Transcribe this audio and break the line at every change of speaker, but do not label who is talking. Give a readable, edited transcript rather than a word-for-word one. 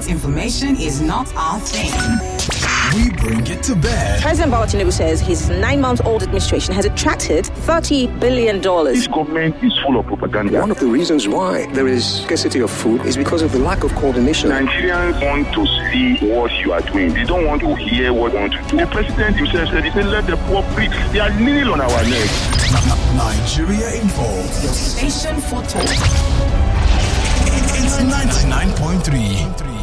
Misinformation is not our thing.
We bring it to bed.
President Bola Tinubu says his 9-month-old administration has attracted $30 billion.
This government is full of propaganda.
One of the reasons why there is scarcity of food is because of the lack of coordination.
Nigerians want to see what you are doing. They don't want to hear what you want to do. The president himself said, he said, let the poor preach. They are kneeling on our necks.
Nigeria Info.
Your station for talk.
It's 99.3.